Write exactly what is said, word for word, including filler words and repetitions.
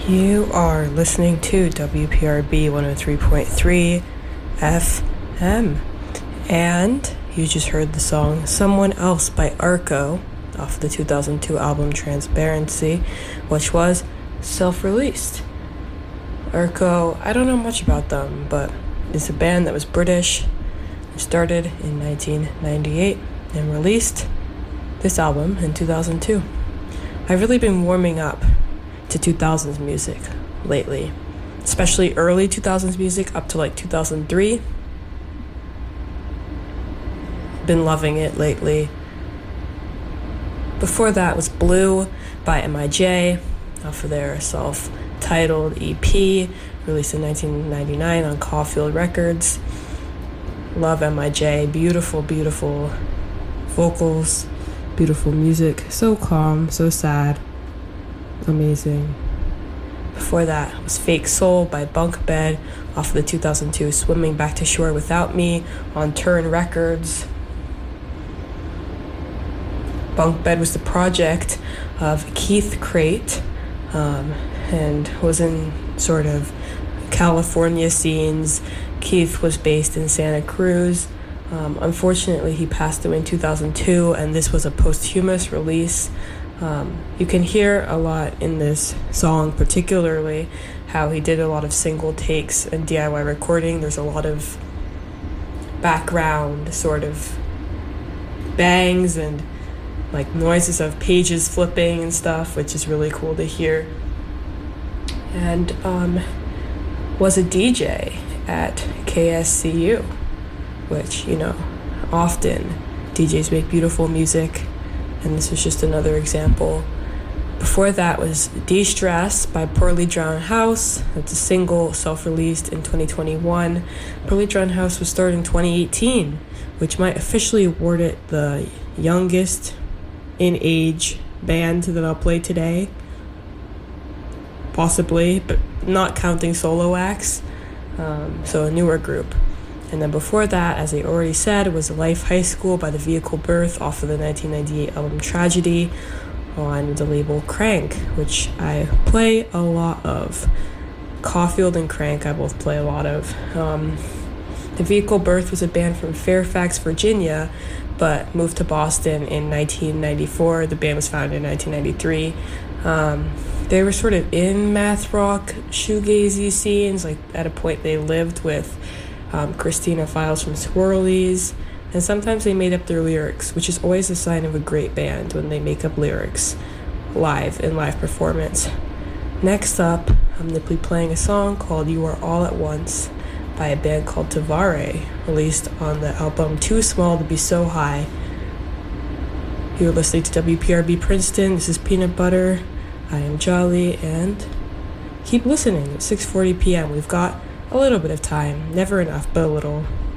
You are listening to W P R B one oh three point three F M, and you just heard the song Someone Else by Arco off the two thousand two album Transparency, which was self-released. Arco, I don't know much about them, but it's a band that was British, started in nineteen ninety-eight, and released this album in two thousand two. I've really been warming up to two thousands music lately, especially early two thousands music up to like two thousand three. Been loving it lately. Before that was Blue by M I J off of their self-titled E P released in nineteen ninety-nine on Caulfield Records. Love M I J. Beautiful, beautiful vocals, beautiful music. So calm, so sad. Amazing. Before that was Fake Soul by Bunk Bed off of the two thousand two Swimming Back to Shore Without Me on Turn Records. Bunk Bed was the project of Keith Crate, um, and was in sort of California scenes. Keith was based in Santa Cruz. Um, unfortunately, he passed away in two thousand two, and this was a posthumous release. Um, you can hear a lot in this song, particularly how he did a lot of single takes and D I Y recording. There's a lot of background sort of bangs and like noises of pages flipping and stuff, which is really cool to hear. And um, was a D J at K S C U, which, you know, often D Js make beautiful music, and this was just another example. Before that was De-Stress by Poorly Drowned House. That's a single self-released in twenty twenty-one. Poorly Drowned House was started in twenty eighteen, which might officially award it the youngest in age band that I'll play today. Possibly, but not counting solo acts. Um, so a newer group. And then before that, as I already said, was Life High School by The Vehicle Birth off of the nineteen ninety-eight album Tragedy on the label Crank, which I play a lot of. Caulfield and Crank I both play a lot of. Um, the Vehicle Birth was a band from Fairfax, Virginia, but moved to Boston in nineteen ninety-four. The band was founded in nineteen ninety-three. Um, they were sort of in math rock, shoegazy scenes. Like at a point they lived with um, Christina Files from Swirlies, and sometimes they made up their lyrics, which is always a sign of a great band when they make up lyrics live in live performance. Next up, I'm going to be playing a song called You Are All at Once by a band called Tavare, released on the album Too Small to Be So High. You're listening to W P R B Princeton. This is Peanut Butter. I am Jolly, and keep listening. At six forty p.m. We've got a little bit of time. Never enough, but a little.